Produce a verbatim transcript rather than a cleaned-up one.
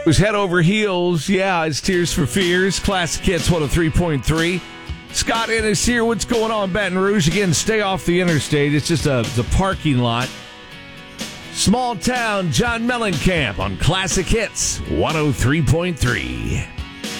It was head over heels. Yeah, it's Tears for Fears. Classic Hits one oh three point three. Scott Ennis here. What's going on, Baton Rouge? Again, stay off the interstate. It's just a the parking lot. Small town John Mellencamp on Classic Hits one oh three point three.